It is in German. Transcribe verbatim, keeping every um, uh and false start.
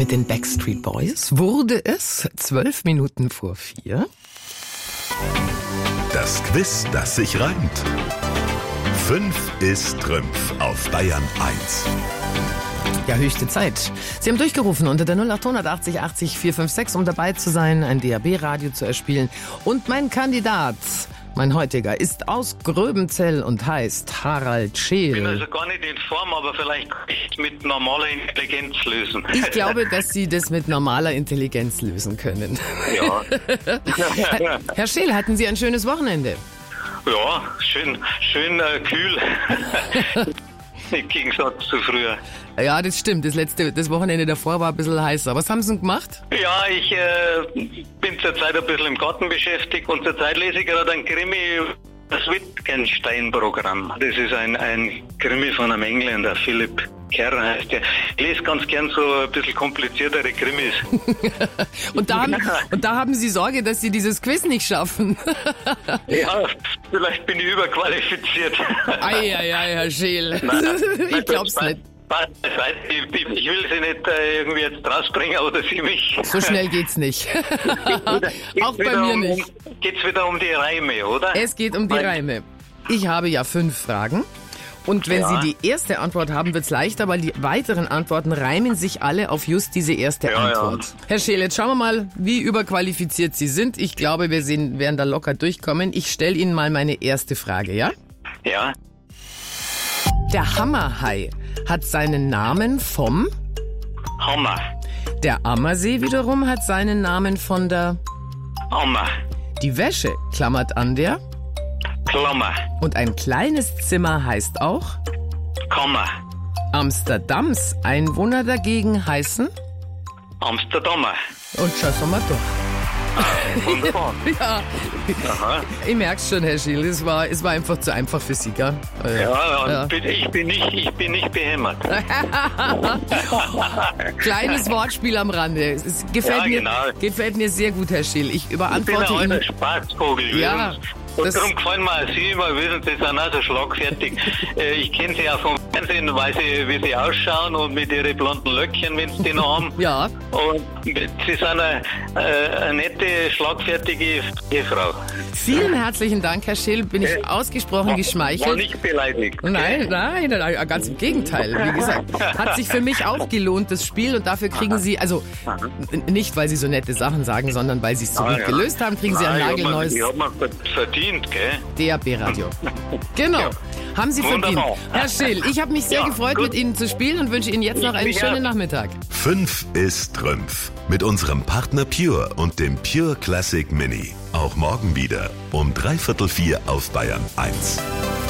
Mit den Backstreet Boys wurde es zwölf Minuten vor vier. Das Quiz, das sich reimt. Fünf ist Trümpf auf Bayern eins. Ja, höchste Zeit. Sie haben durchgerufen unter der null acht achtzig achtzig vier fünf sechs, um dabei zu sein, ein D A B-Radio zu erspielen. Und mein Kandidat, mein heutiger, ist aus Gröbenzell und heißt Harald Scheel. Ich bin also gar nicht in Form, aber vielleicht kann ich es mit normaler Intelligenz lösen. Ich glaube, dass Sie das mit normaler Intelligenz lösen können. Ja. Herr, Herr Scheel, hatten Sie ein schönes Wochenende? Ja, schön, schön äh, kühl. Im Gegensatz zu früher. Ja, das stimmt. Das letzte, das Wochenende davor war ein bisschen heißer. Was haben Sie denn gemacht? Ja, ich äh, bin zurzeit ein bisschen im Garten beschäftigt und zurzeit lese ich gerade ein Krimi, das Wittgenstein-Programm. Das ist ein, ein Krimi von einem Engländer, Philip Kerr heißt der. Ich lese ganz gern so ein bisschen kompliziertere Krimis. und, da haben, und da haben Sie Sorge, dass Sie dieses Quiz nicht schaffen. Ja, vielleicht bin ich überqualifiziert. Eieiei, Herr Scheel. Nein, ich glaub's nicht. Ich will Sie nicht äh, irgendwie jetzt rausbringen oder Sie mich. So schnell geht's nicht. Geht's Auch bei mir um, nicht. Geht's wieder um die Reime, oder? Es geht um die Reime. Ich habe ja fünf Fragen. Und wenn Ja. Sie die erste Antwort haben, wird's leichter, weil die weiteren Antworten reimen sich alle auf just diese erste Ja, Antwort. ja. Herr Scheel, jetzt schauen wir mal, wie überqualifiziert Sie sind. Ich glaube, wir sehen, werden da locker durchkommen. Ich stelle Ihnen mal meine erste Frage, ja? Ja. Der Hammerhai hat seinen Namen vom... Hammer. Der Ammersee wiederum hat seinen Namen von der... Hammer. Die Wäsche klammert an der... Klammer. Und ein kleines Zimmer heißt auch... Kammer. Amsterdams Einwohner dagegen heißen... Amsterdamer. Und schon sind wir durch. Wunderbar. Ja, Aha. ich merk's schon, Herr Scheel, es war, es war einfach zu einfach für Sie, gell? Äh, Ja, ja. und bin- ich bin nicht, ich bin nicht behämmert. Kleines Wortspiel am Rande. Es gefällt, Ja, mir, genau. gefällt mir sehr gut, Herr Scheel. Ich Ich bin überantworte ein Ihnen... alter Spaßvogel. Ja, Und das- darum gefallen mir auch Sie immer, wissen Sie, sind auch so schlagfertig. Äh, Ich kenne Sie auch vom Fernsehen, weiß ich, wie Sie ausschauen und mit Ihren blonden Löckchen, wenn Sie die noch haben. Ja, Und Sie sind eine, äh, eine nette, schlagfertige Ehefrau. vielen herzlichen Dank, Herr Scheel. Bin ich ausgesprochen War geschmeichelt. nicht beleidigt. Nein, nein, nein, ganz im Gegenteil. Wie gesagt, hat sich für mich auch gelohnt, das Spiel. Und dafür kriegen Sie, also n- nicht, weil Sie so nette Sachen sagen, sondern weil Sie es so Ah, gut ja. gelöst haben, kriegen Sie ein Nein, nagelneues Ich hab mir gut verdient, gell? D A B-Radio. Genau, Ja. haben Sie verdient. Wunderbar. Herr Scheel, ich habe mich sehr Ja, gefreut, gut. mit Ihnen zu spielen und wünsche Ihnen jetzt noch einen mich schönen auch. Nachmittag. Fünf ist Trümpf. Mit unserem Partner Pure und dem Pure Classic Mini. Auch morgen wieder um dreiviertel vier auf Bayern eins.